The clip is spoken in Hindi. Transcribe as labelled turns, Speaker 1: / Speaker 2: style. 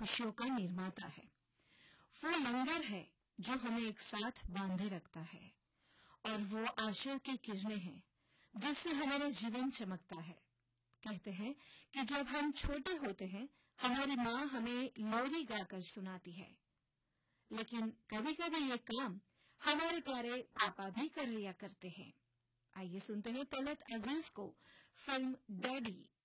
Speaker 1: खुशियों का निर्माता है। वो लंगर है जो हमें एक साथ बांधे रखता है, और वो आशा की किरणें हैं जिससे हमारा जीवन चमकता है। कहते हैं कि जब हम छोटे होते हैं, हमारी माँ हमें लोरी गाकर सुनाती है, लेकिन कभी कभी ये काम हमारे प्यारे पापा भी कर लिया करते हैं। आइए सुनते हैं तलत अजीज को फिल्म डैडी